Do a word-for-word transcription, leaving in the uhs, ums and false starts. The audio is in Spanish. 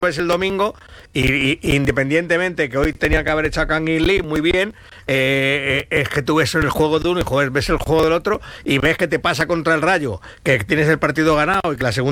ves el domingo y, y independientemente que hoy tenía que haber hecho a Kangin Lee muy bien, eh, es que tú ves el juego de uno y joder, ves el juego del otro y ves que te pasa contra el Rayo, que tienes el partido ganado y que la segunda